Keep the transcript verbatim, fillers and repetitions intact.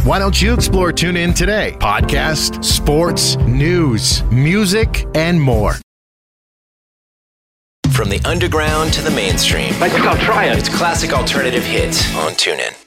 Why don't you explore TuneIn today? Podcasts, sports, news, music, and more. From the underground to the mainstream. I think I'll try it. It's classic alternative hits on TuneIn.